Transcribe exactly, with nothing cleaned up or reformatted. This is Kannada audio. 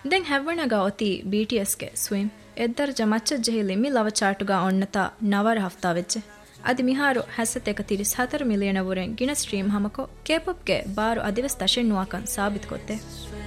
ದೆನ್ ಹೆವ್ವಣಗ ಒತಿ ಬಿಟಿಎಸ್ಗೆ ಸ್ವಿಮ್ ಎದ್ದರ್ಜ ಮಚ್ಚ ಜೆಹಿಲಿ ಮಿ ಲವ ಚಾಟುಗ ಒಣ್ಣತ ನವರ ಹಫ್ತಾ ವೆಚ್ಚೆ ಅದಿ ಮಿಹಾರು ಹಸತೆಕ ತಿರಿಸ್ ಹತರ ಮಿಲಿಯನ ವರೆನ್ ಗಿನ ಸ್ಟ್ರೀಮ್ ಹಮಕೊ ಕೇಪಪ್ಗೆ ಬಾರು ಅದಿವಸ್ ತಶೆನ್ ನುವಾಕನ್ ಸಾಬಿತ್ ಕೊತ್ತೆ